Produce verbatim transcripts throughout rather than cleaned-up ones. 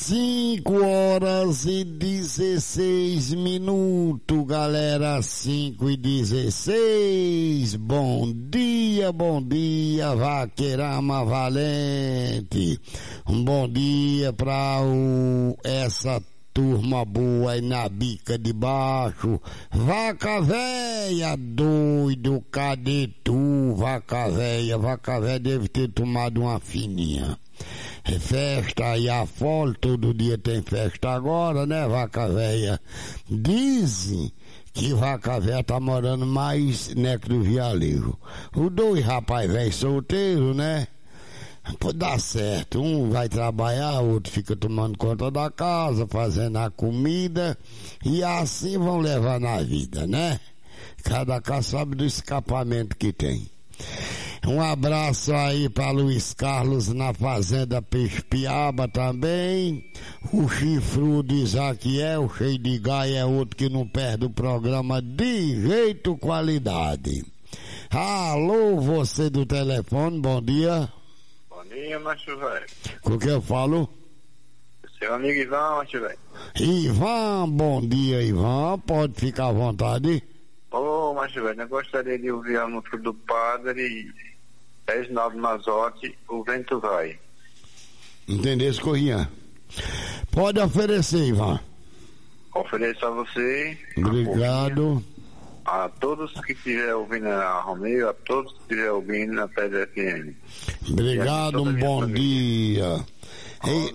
Cinco horas e dezesseis minutos, galera, cinco e dezesseis. Bom dia, bom dia, Vaqueirama Valente. Um bom dia pra o, essa turma boa aí na bica de baixo. Vaca véia, doido, cadê tu, vaca véia? Vaca véia deve ter tomado uma fininha. É festa aí a fora, todo dia tem festa agora, né, vaca véia? Dizem que vaca véia tá morando mais neco do vialeiro. Os dois rapaz velho solteiro, né? Pô, dá certo, um vai trabalhar, o outro fica tomando conta da casa, fazendo a comida, e assim vão levar na vida, né? Cada casa sabe do escapamento que tem. Um abraço aí para Luiz Carlos na Fazenda Pespiaba também. O chifrudo Isaquiel, cheio de gai, é outro que não perde o programa de jeito qualidade. Alô, você do telefone, bom dia. Bom dia, macho velho. Com que eu falo? Seu amigo Ivan, macho velho. Ivan, bom dia, Ivan. Pode ficar à vontade. Ô, macho velho, eu gostaria de ouvir a música do padre Reginaldo Mazotti, O Vento Vai. Entendeu, Corrinha? Pode oferecer, Ivan. Ofereço a você. Obrigado. A, a todos que estiverem ouvindo a Romeu, a todos que estiverem ouvindo na Pedra F M. Obrigado, um bom dia. Ei.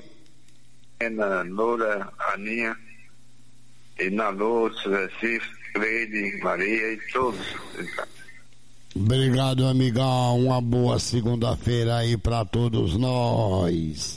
Na Loura, Aninha, e na Lourdes, Recife, Cleide, Maria e todos. Obrigado, amigão. Uma boa segunda-feira aí pra todos nós.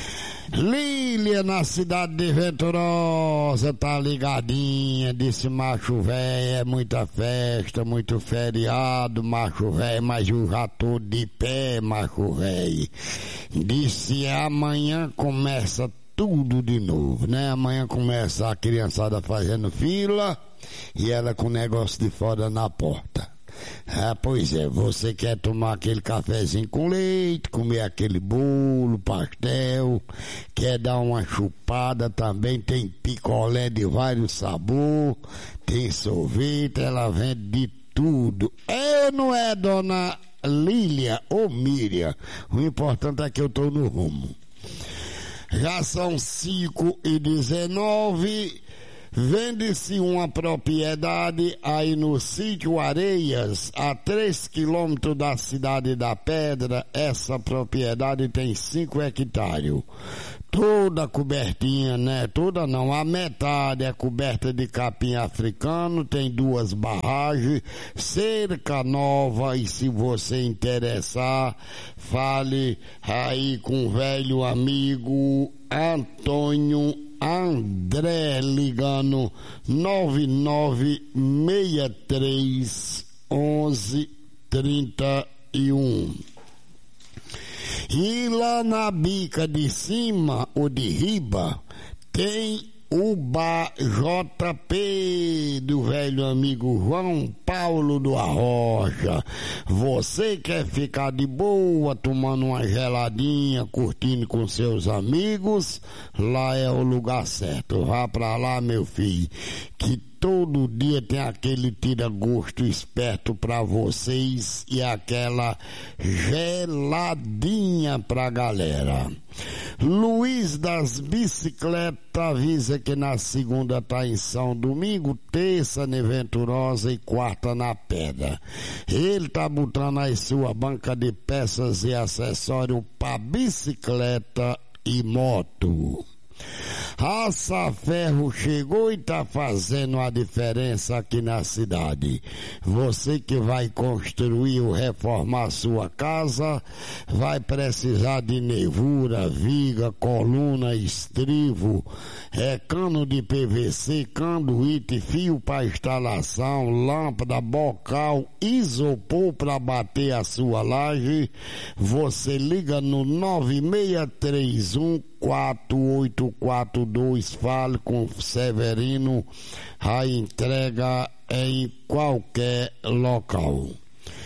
Lília, na cidade de Venturosa, tá ligadinha, disse macho véio, é muita festa, muito feriado, macho véio, mas eu já tô de pé, macho véio. Disse amanhã começa tudo de novo, né? Amanhã começa a criançada fazendo fila e ela com o negócio de fora na porta. Ah, pois é, você quer tomar aquele cafezinho com leite, comer aquele bolo, pastel, quer dar uma chupada também, tem picolé de vários sabores, tem sorvete, ela vende de tudo. É, não é, dona Lília ou Miriam? O importante é que eu tô no rumo. Já são cinco e dezenove. Vende-se uma propriedade aí no sítio Areias, a três quilômetros da cidade da Pedra. Essa propriedade tem cinco hectares. Toda cobertinha, né? Toda não, a metade é coberta de capim africano, tem duas barragens, cerca nova, e se você interessar, fale aí com o velho amigo Antônio André, ligando nove nove seis três um um três um. E lá na bica de cima ou de riba tem o Bar J P do velho amigo João Paulo do Arrocha. Você quer ficar de boa, tomando uma geladinha, curtindo com seus amigos? Lá é o lugar certo. Vá pra lá, meu filho, que todo dia tem aquele tira-gosto esperto pra vocês e aquela geladinha pra galera. Luiz das Bicicletas avisa que na segunda tá em São Domingo, terça na Venturosa e quarta na Pedra. Ele tá botando aí sua banca de peças e acessórios pra bicicleta e moto. A Saferro chegou e tá fazendo a diferença aqui na cidade. Você que vai construir ou reformar sua casa, vai precisar de nervura, viga, coluna, estrivo, é cano de P V C, canduíte, fio para instalação, lâmpada, bocal, isopor para bater a sua laje. Você liga no nove seis três um quatro oito quatro dois, fale com Severino, a entrega é em qualquer local.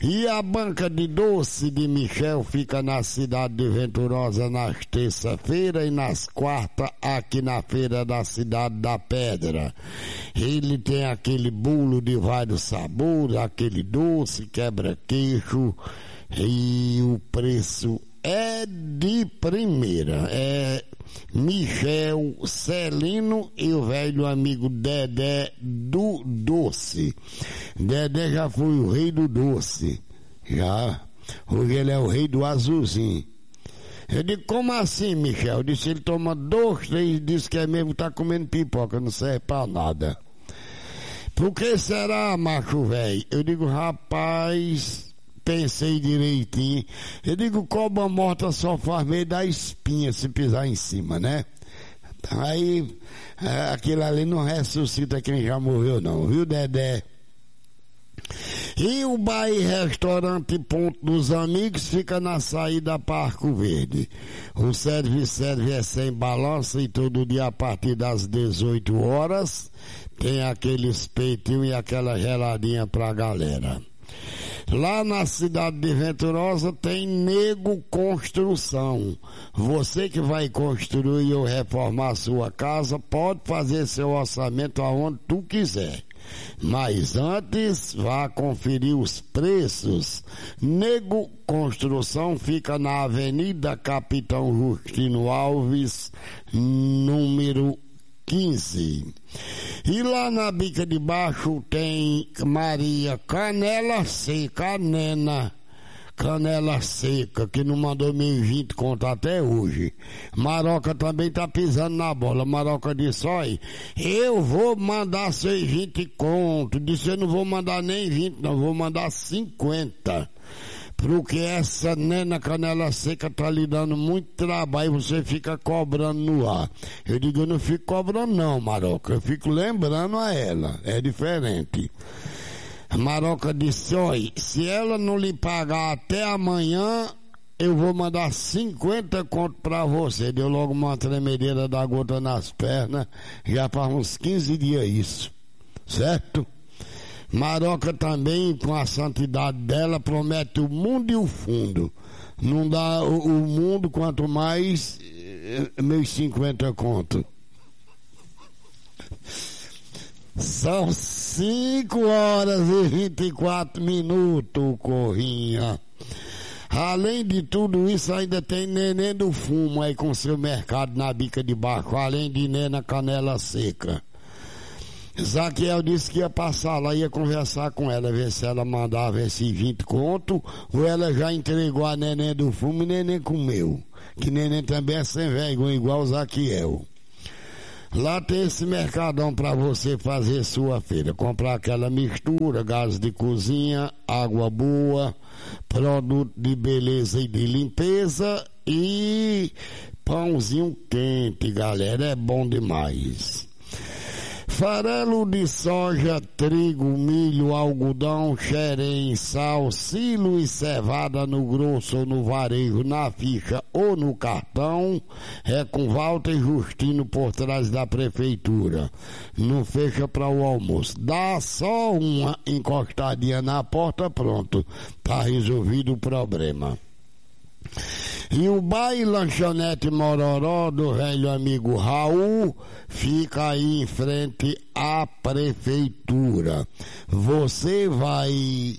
E a banca de doce de Michel fica na cidade de Venturosa nas terça-feira e nas quartas aqui na feira da cidade da Pedra. Ele tem aquele bolo de vários sabores, aquele doce, quebra-queixo, e o preço é de primeira. É Michel, Celino e o velho amigo Dedé do Doce. Dedé já foi o rei do doce, já. Hoje ele é o rei do azulzinho. Eu digo, como assim, Michel? Eu disse, ele toma dois, três, diz que é mesmo, tá comendo pipoca, não serve pra nada. Por que será, macho velho? Eu digo, rapaz, pensei direitinho. Eu digo, cobra morta só faz meio da espinha se pisar em cima, né? Aí, é, aquilo ali não ressuscita quem já morreu não, viu, Dedé? E o bar e restaurante Ponto dos Amigos fica na saída Parco Verde. O serve-serve é sem balança e todo dia a partir das dezoito horas tem aquele peitinhos e aquela geladinha pra galera. Lá na cidade de Venturosa tem Nego Construção. Você que vai construir ou reformar sua casa pode fazer seu orçamento aonde tu quiser. Mas antes, vá conferir os preços. Nego Construção fica na Avenida Capitão Justino Alves, número quinze. E lá na Bica de Baixo tem Maria Canela Seca, a nena Canela Seca, que não mandou mil e vinte conto até hoje. Maroca também tá pisando na bola. Maroca disse, olha, eu vou mandar seus vinte conto. Disse, eu não vou mandar nem vinte, não, vou mandar cinquenta. Porque essa nena Canela Seca tá lhe dando muito trabalho e você fica cobrando no ar. Eu digo, eu não fico cobrando não, Maroca, eu fico lembrando a ela, é diferente. A Maroca disse, olha, se ela não lhe pagar até amanhã, eu vou mandar cinquenta conto pra você. Deu logo uma tremedeira da gota nas pernas, já faz uns quinze dias isso, certo? Maroca também, com a santidade dela, promete o mundo e o fundo. Não dá o, o mundo, quanto mais meus cinquenta conto. São cinco horas e vinte e quatro minutos, Corrinha. Além de tudo isso, ainda tem Neném do Fumo aí com seu mercado na Bica de Baixo, além de Nena Canela Seca. Zaquel disse que ia passar lá, ia conversar com ela, ver se ela mandava esse vinte conto, ou ela já entregou a Neném do Fumo e Neném comeu. Que Neném também é sem vergonha, igual o Zaquel. Lá tem esse mercadão para você fazer sua feira, comprar aquela mistura, gás de cozinha, água boa, produto de beleza e de limpeza e pãozinho quente, galera, é bom demais. Farelo de soja, trigo, milho, algodão, xerém, sal, silo e cevada no grosso ou no varejo, na ficha ou no cartão, é com Walter Justino por trás da prefeitura. Não fecha para o almoço. Dá só uma encostadinha na porta, pronto. Tá resolvido o problema. E o bar e lanchonete Mororó do velho amigo Raul fica aí em frente à prefeitura. Você vai...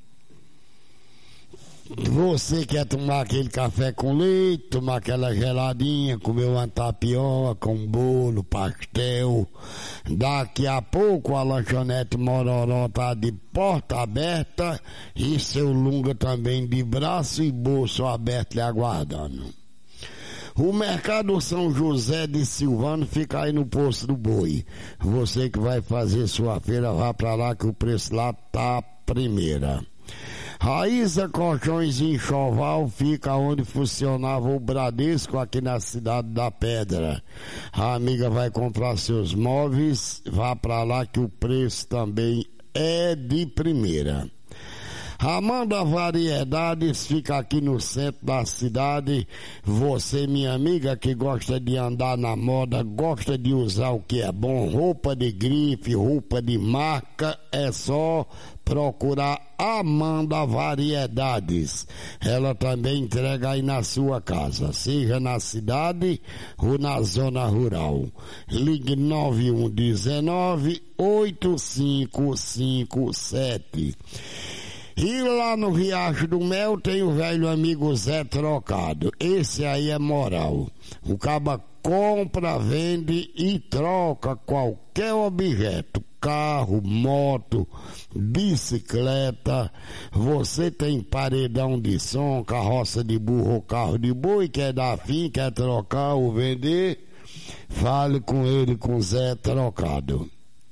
Você quer tomar aquele café com leite, tomar aquela geladinha, comer uma tapioca, um bolo, pastel. Daqui a pouco a lanchonete Mororó tá de porta aberta e seu Lunga também de braço e bolso aberto lhe aguardando. O mercado São José de Silvano fica aí no Poço do Boi. Você que vai fazer sua feira, vá pra lá que o preço lá tá primeira. Raíza Colchões e Enxoval fica onde funcionava o Bradesco aqui na cidade da Pedra. A amiga vai comprar seus móveis, vá pra lá que o preço também é de primeira. Amanda Variedades fica aqui no centro da cidade. Você, minha amiga, que gosta de andar na moda, gosta de usar o que é bom, roupa de grife, roupa de marca, é só procurar Amanda Variedades. Ela também entrega aí na sua casa, seja na cidade ou na zona rural. Ligue nove um um nove, oito cinco cinco sete. E lá no Riacho do Mel tem o velho amigo Zé Trocado. Esse aí é moral. O caba compra, vende e troca qualquer objeto. Carro, moto, bicicleta. Você tem paredão de som, carroça de burro ou carro de boi, quer dar fim, quer trocar ou vender? Fale com ele, com Zé Trocado.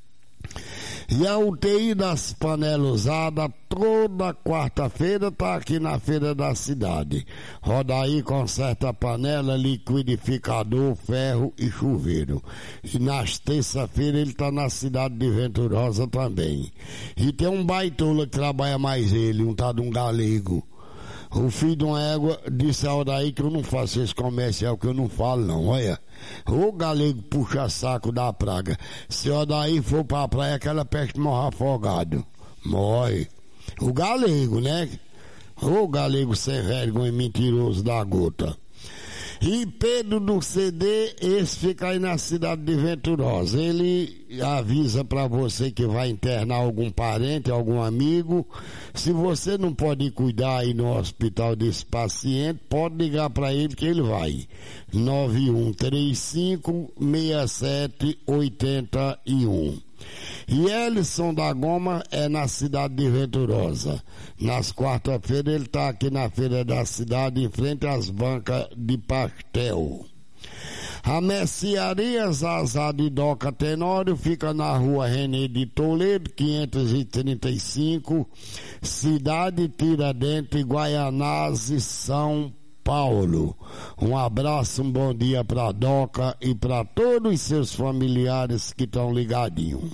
E a U T I das panelas usadas toda quarta-feira está aqui na feira da cidade. Roda aí, conserta a panela, liquidificador, ferro e chuveiro. E nas terça-feira ele está na cidade de Venturosa também. E tem um baitola que trabalha mais ele, um tal de um galego. O filho de uma égua disse a Odaí que eu não faço esse comercial, que eu não falo não, olha. O galego puxa saco da praga. Se o Odaí for pra praia, aquela peste morre afogado. Morre. O galego, né? O galego sem vergonha, mentiroso da gota. E Pedro do C D, esse fica aí na cidade de Venturosa. Ele avisa para você que vai internar algum parente, algum amigo. Se você não pode cuidar aí no hospital desse paciente, pode ligar para ele que ele vai. nove um três cinco, seis sete oito um. E Elison da Goma é na cidade de Venturosa. Nas quarta-feiras ele está aqui na feira da cidade, em frente às bancas de pastel. A Mercearia Zazá de Doca Tenório fica na rua René de Toledo, quinhentos e trinta e cinco, cidade Tiradentes, Guaianazes, São Paulo. Um abraço, um bom dia para Doca e para todos os seus familiares que estão ligadinhos.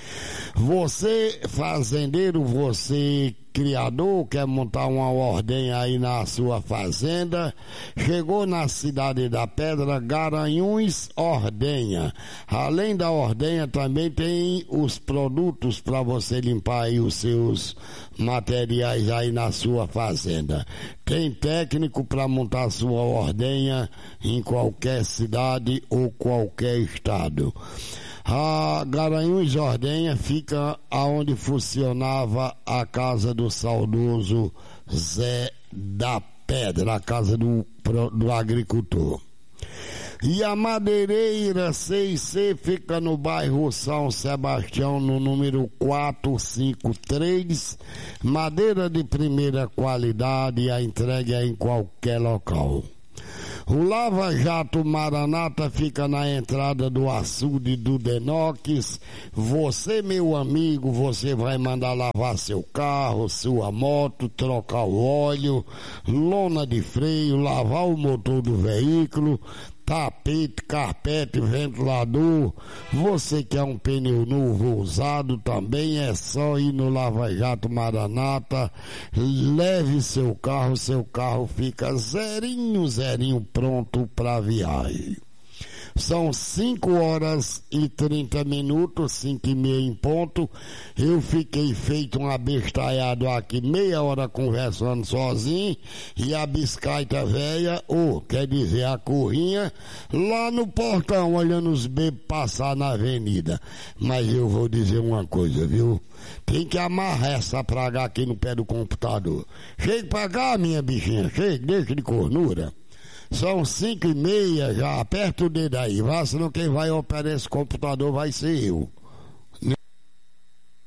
Você fazendeiro, você criador, quer montar uma ordenha aí na sua fazenda, chegou na cidade da Pedra, Garanhuns Ordenha. Além da ordenha também tem os produtos para você limpar aí os seus materiais aí na sua fazenda. Tem técnico para montar a sua ordenha em qualquer cidade ou qualquer estado. A Garanhuns Ordenha fica aonde funcionava a casa do saudoso Zé da Pedra, a casa do, do agricultor. E a Madeireira seis C fica no bairro São Sebastião, no número quatrocentos e cinquenta e três. Madeira de primeira qualidade, a entrega é em qualquer local. O Lava Jato Maranata fica na entrada do açude do Denox. Você, meu amigo, você vai mandar lavar seu carro, sua moto, trocar o óleo, lona de freio, lavar o motor do veículo, tapete, carpete, ventilador. Você quer um pneu novo ou usado também, é só ir no Lava Jato Maranata. Leve seu carro, seu carro fica zerinho, zerinho pronto para viagem. São cinco horas e trinta minutos, cinco e meia em ponto. Eu fiquei feito um abestalhado aqui, meia hora conversando sozinho, e a biscaita velha, ou quer dizer a currinha, lá no portão, olhando os bebês passar na avenida. Mas eu vou dizer uma coisa, viu? Tem que amarrar essa praga aqui no pé do computador. Chega pra cá, minha bichinha, chega, deixa de cornura. São cinco e meia já, aperta o dedo aí, vá, senão quem vai operar esse computador vai ser eu.